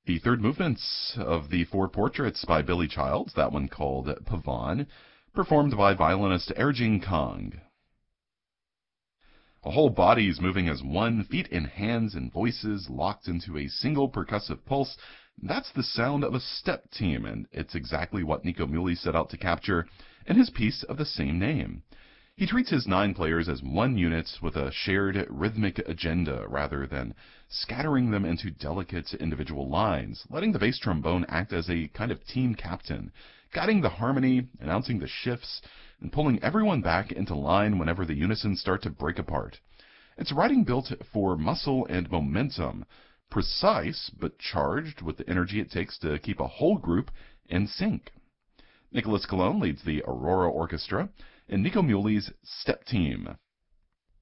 The third movement of the four portraits by Billy Childs, that one called Pavane, performed by violinist Erjing Kong. A whole body is moving as one, feet and hands and voices locked into a single percussive pulse. That's the sound of a step team, and it's exactly what Nico Muhly set out to capture in his piece of the same name. He treats his 9 players as one unit with a shared rhythmic agenda rather than scattering them into delicate individual lines, letting the bass trombone act as a kind of team captain, guiding the harmony, announcing the shifts, and pulling everyone back into line whenever the unisons start to break apart. It's writing built for muscle and momentum, precise but charged with the energy it takes to keep a whole group in sync. Nicolas Colon leads the Aurora Orchestra in Nico Muhly's Step Team.